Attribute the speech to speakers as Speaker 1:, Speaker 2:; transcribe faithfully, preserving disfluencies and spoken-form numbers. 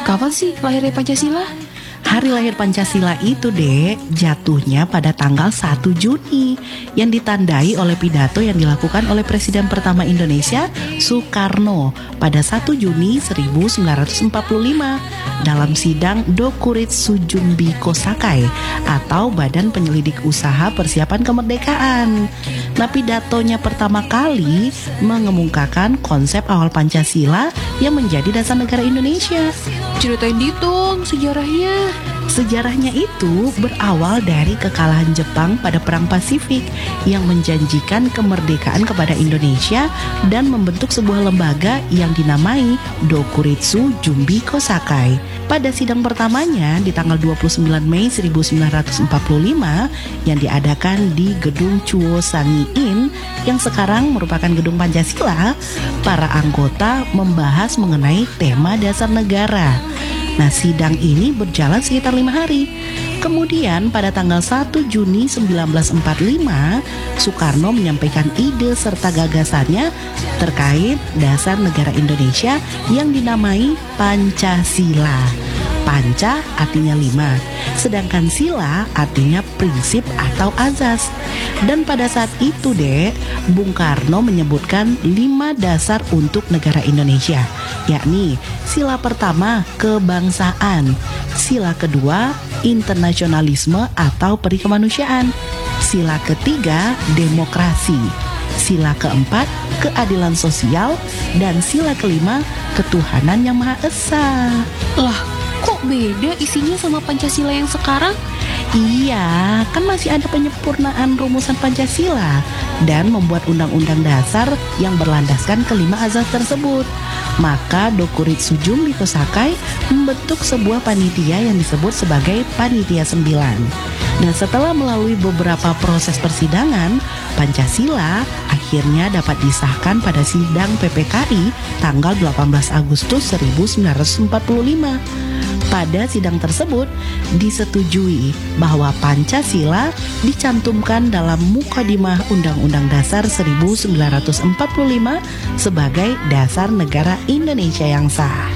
Speaker 1: Kapan sih lahirnya Pancasila?
Speaker 2: Hari lahir Pancasila itu, Dek, jatuhnya pada tanggal satu Juni yang ditandai oleh pidato yang dilakukan oleh Presiden pertama Indonesia, Soekarno, pada satu Juni seribu sembilan ratus empat puluh lima dalam sidang Dokuritsu Junbi Kosakai atau Badan Penyelidik Usaha Persiapan Kemerdekaan. Nah, pidatonya pertama kali mengemukakan konsep awal Pancasila yang menjadi dasar negara Indonesia.
Speaker 1: Ceritain dong sejarahnya.
Speaker 2: Sejarahnya itu berawal dari kekalahan Jepang pada Perang Pasifik yang menjanjikan kemerdekaan kepada Indonesia dan membentuk sebuah lembaga yang dinamai Dokuritsu Junbi Kosakai. Pada sidang pertamanya di tanggal dua puluh sembilan Mei seribu sembilan ratus empat puluh lima yang diadakan di Gedung Chuo Sangi-in yang sekarang merupakan Gedung Pancasila, para anggota membahas mengenai tema dasar negara. Nah, sidang ini berjalan sekitar lima hari. Kemudian pada tanggal satu Juni seribu sembilan ratus empat puluh lima, Soekarno menyampaikan ide serta gagasannya terkait dasar negara Indonesia yang dinamai Pancasila. Panca artinya lima, sedangkan sila artinya prinsip atau azas. Dan pada saat itu, Dek, Bung Karno menyebutkan lima dasar untuk negara Indonesia, yakni sila pertama kebangsaan, sila kedua internasionalisme atau peri kemanusiaan, sila ketiga demokrasi, sila keempat keadilan sosial, dan sila kelima ketuhanan yang Maha Esa.
Speaker 1: Lah, kok beda isinya sama Pancasila yang sekarang?
Speaker 2: Iya, kan masih ada penyempurnaan rumusan Pancasila dan membuat undang-undang dasar yang berlandaskan kelima azas tersebut. Maka Dokuritsu Junbi Kosakai membentuk sebuah panitia yang disebut sebagai Panitia Sembilan. Nah, setelah melalui beberapa proses persidangan, Pancasila akhirnya dapat disahkan pada sidang P P K I tanggal delapan belas Agustus seribu sembilan ratus empat puluh lima. Pada sidang tersebut disetujui bahwa Pancasila dicantumkan dalam Mukadimah Undang-Undang Dasar seribu sembilan ratus empat puluh lima sebagai dasar negara Indonesia yang sah.